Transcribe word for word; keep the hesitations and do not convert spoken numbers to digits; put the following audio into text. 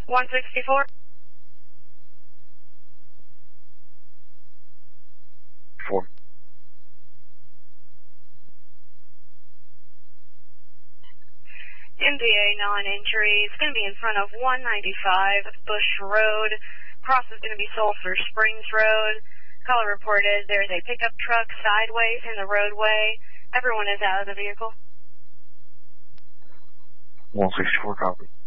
one sixty-four. Four. M P A non-entry. It's going to be in front of one ninety-five Bush Road. Cross is going to be Sulphur Springs Road. Caller reported there's a pickup truck sideways in the roadway. Everyone is out of the vehicle. one sixty-four, copy.